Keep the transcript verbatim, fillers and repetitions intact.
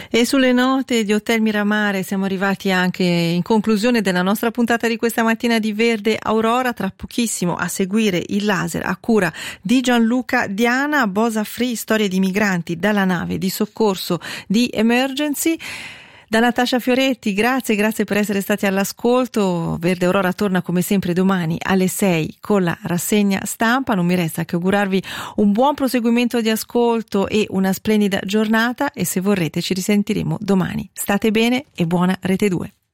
E sulle note di Hotel Miramare siamo arrivati anche in conclusione della nostra puntata di questa mattina di Verde Aurora. Tra pochissimo a seguire il laser a cura di Gianluca Diana, Bosa Free, storie di migranti dalla nave di soccorso di Emergency. Da Natascia Fioretti, grazie, grazie per essere stati all'ascolto. Verde Aurora torna come sempre domani alle sei con la rassegna stampa. Non mi resta che augurarvi un buon proseguimento di ascolto e una splendida giornata, e se vorrete ci risentiremo domani. State bene e buona Rete due.